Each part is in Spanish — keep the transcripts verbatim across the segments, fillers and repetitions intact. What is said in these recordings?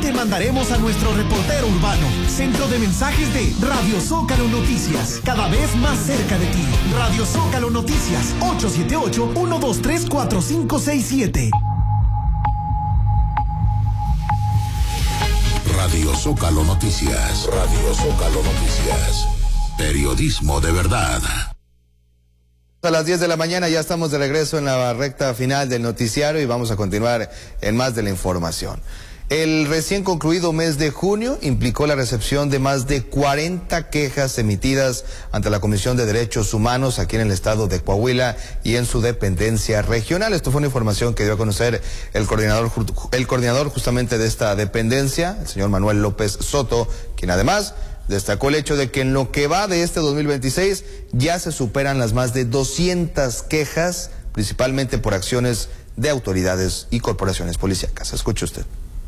te mandaremos a nuestro reportero urbano, centro de mensajes de Radio Zócalo Noticias, cada vez más cerca de ti. Radio Zócalo Noticias, ocho siete ocho, uno dos tres, cuatro cinco seis siete. Radio Zócalo Noticias, Radio Zócalo Noticias, periodismo de verdad. A las diez de la mañana ya estamos de regreso en la recta final del noticiario y vamos a continuar en más de la información. El recién concluido mes de junio implicó la recepción de más de cuarenta quejas emitidas ante la Comisión de Derechos Humanos aquí en el estado de Coahuila y en su dependencia regional. Esto fue una información que dio a conocer el coordinador, el coordinador justamente de esta dependencia, el señor Manuel López Soto, quien además destacó el hecho de que en lo que va de este dos mil veintiséis ya se superan las más de doscientas quejas, principalmente por acciones de autoridades y corporaciones policíacas. Escuche usted.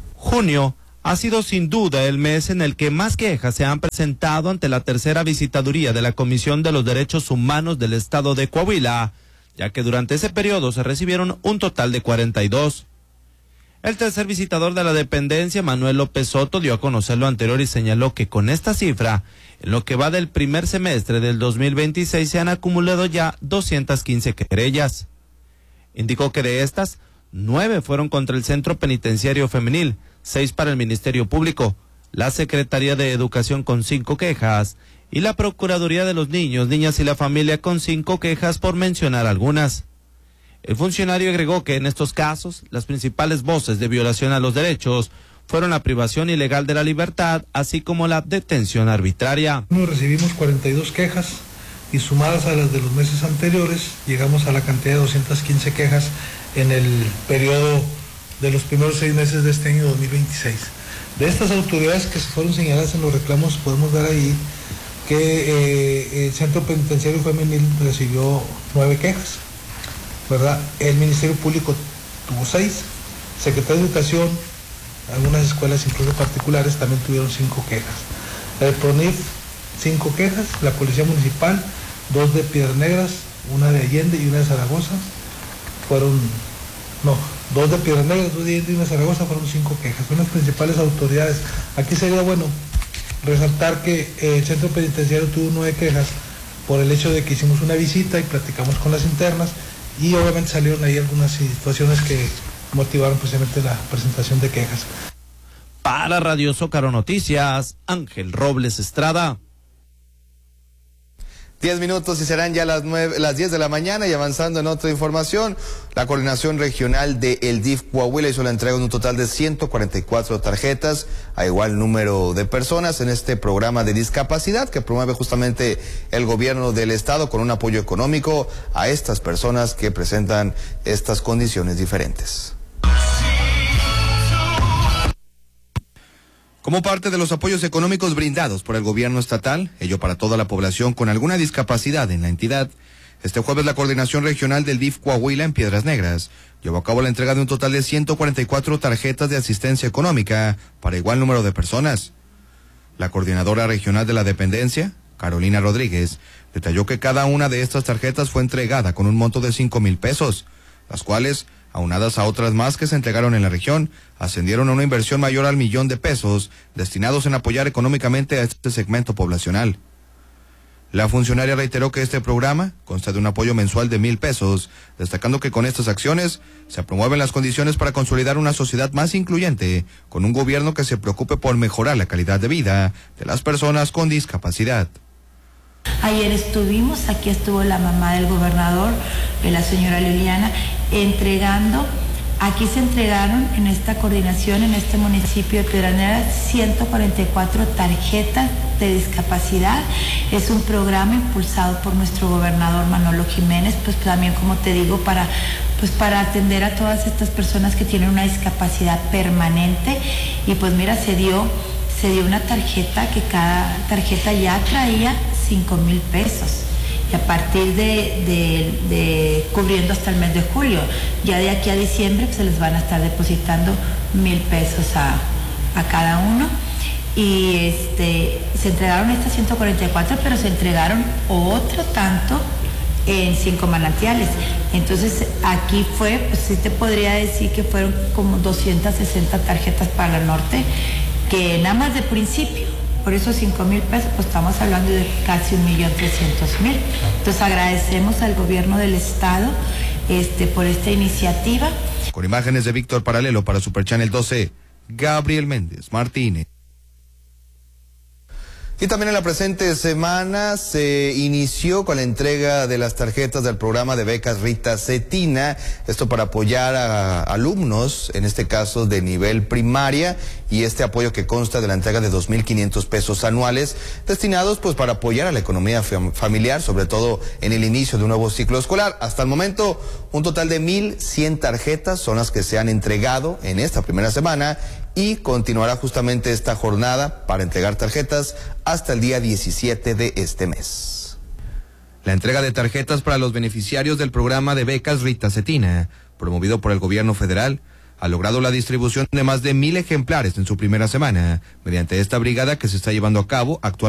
Junio ha sido sin duda el mes en el que más quejas se han presentado ante la tercera visitaduría de la Comisión de los Derechos Humanos del estado de Coahuila, ya que durante ese periodo se recibieron un total de cuarenta y dos. El tercer visitador de la dependencia, Manuel López Soto, dio a conocer lo anterior y señaló que con esta cifra, en lo que va del primer semestre del dos mil veintiséis, se han acumulado ya doscientas quince querellas. Indicó que de estas, nueve fueron contra el Centro Penitenciario Femenil, seis para el Ministerio Público, la Secretaría de Educación con cinco quejas y la Procuraduría de los Niños, Niñas y la Familia con cinco quejas, por mencionar algunas. El funcionario agregó que en estos casos, las principales voces de violación a los derechos fueron la privación ilegal de la libertad, así como la detención arbitraria. Recibimos cuarenta y dos quejas y sumadas a las de los meses anteriores, llegamos a la cantidad de doscientas quince quejas en el periodo de los primeros seis meses de este año dos mil veintiséis. De estas autoridades que se fueron señaladas en los reclamos, podemos ver ahí que eh, el Centro Penitenciario Femenil recibió nueve quejas, ¿verdad? El Ministerio Público tuvo seis, Secretaría de Educación, algunas escuelas incluso particulares también tuvieron cinco quejas. El PRONIF, cinco quejas, la Policía Municipal, dos de Piedras Negras, una de Allende y una de Zaragoza, fueron, no, dos de Piedras Negras, dos de Allende y una de Zaragoza, fueron cinco quejas. Son las principales autoridades. Aquí sería bueno resaltar que el Centro Penitenciario tuvo nueve quejas por el hecho de que hicimos una visita y platicamos con las internas, y obviamente salieron ahí algunas situaciones que motivaron precisamente la presentación de quejas. Para Radio Zócalo Noticias, Ángel Robles Estrada. Diez minutos y serán ya las nueve, las diez de la mañana. Y avanzando en otra información, la Coordinación Regional de el D I F Coahuila hizo la entrega de un total de ciento cuarenta y cuatro tarjetas a igual número de personas en este programa de discapacidad que promueve justamente el gobierno del estado con un apoyo económico a estas personas que presentan estas condiciones diferentes. Como parte de los apoyos económicos brindados por el gobierno estatal, ello para toda la población con alguna discapacidad en la entidad, este jueves la Coordinación Regional del D I F Coahuila en Piedras Negras llevó a cabo la entrega de un total de ciento cuarenta y cuatro tarjetas de asistencia económica para igual número de personas. La coordinadora regional de la dependencia, Carolina Rodríguez, detalló que cada una de estas tarjetas fue entregada con un monto de cinco mil pesos, las cuales, aunadas a otras más que se entregaron en la región, ascendieron a una inversión mayor al millón de pesos destinados en apoyar económicamente a este segmento poblacional. La funcionaria reiteró que este programa consta de un apoyo mensual de mil pesos, destacando que con estas acciones se promueven las condiciones para consolidar una sociedad más incluyente, con un gobierno que se preocupe por mejorar la calidad de vida de las personas con discapacidad. Ayer estuvimos, aquí estuvo la mamá del gobernador, la señora Liliana, entregando, aquí se entregaron en esta coordinación, en este municipio de Piedras Negras, ciento cuarenta y cuatro tarjetas de discapacidad. Es un programa impulsado por nuestro gobernador Manolo Jiménez, pues también, como te digo, para, pues para atender a todas estas personas que tienen una discapacidad permanente. Y pues mira, se dio, se dio una tarjeta que cada tarjeta ya traía cinco mil pesos. Y a partir de, de, de cubriendo hasta el mes de julio, ya de aquí a diciembre pues, se les van a estar depositando mil pesos a, a cada uno. Y este, se entregaron estas ciento cuarenta y cuatro, pero se entregaron otro tanto en cinco manantiales. Entonces aquí fue, pues sí te podría decir que fueron como doscientas sesenta tarjetas para el norte, que nada más de principio, por esos cinco mil pesos, pues estamos hablando de casi un millón trescientos mil. Entonces agradecemos al gobierno del estado este, por esta iniciativa. Con imágenes de Víctor Paralelo para Super Channel doce, Gabriel Méndez Martínez. Y también en la presente semana se inició con la entrega de las tarjetas del programa de becas Rita Cetina, esto para apoyar a alumnos, en este caso de nivel primaria, y este apoyo que consta de la entrega de dos mil quinientos pesos anuales, destinados pues para apoyar a la economía fam- familiar, sobre todo en el inicio de un nuevo ciclo escolar. Hasta el momento, un total de mil cien tarjetas son las que se han entregado en esta primera semana, y continuará justamente esta jornada para entregar tarjetas hasta el día diecisiete de este mes. La entrega de tarjetas para los beneficiarios del programa de becas Rita Cetina, promovido por el gobierno federal, ha logrado la distribución de más de mil ejemplares en su primera semana, mediante esta brigada que se está llevando a cabo actualmente.